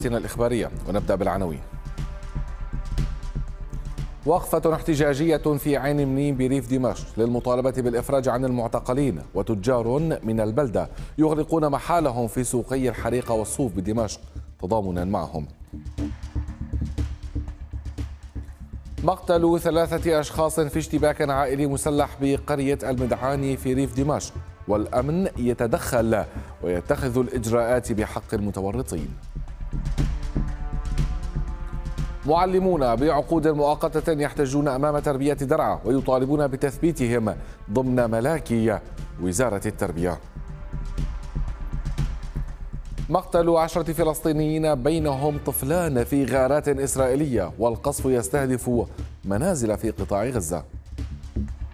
الإخبارية ونبدأ بالعناوين. وقفة احتجاجية في عين منيم بريف دمشق للمطالبة بالإفراج عن المعتقلين، وتجار من البلدة يغلقون محالهم في سوقي الحريقة والصوف بدمشق تضامنا معهم. مقتل 3 أشخاص في اشتباك عائلي مسلح بقرية المدعاني في ريف دمشق، والأمن يتدخل ويتخذ الإجراءات بحق المتورطين. معلمون بعقود مؤقتة يحتجون أمام تربية درعا ويطالبون بتثبيتهم ضمن ملاكي وزارة التربية. مقتل 10 فلسطينيين بينهم طفلان في غارات إسرائيلية، والقصف يستهدف منازل في قطاع غزة.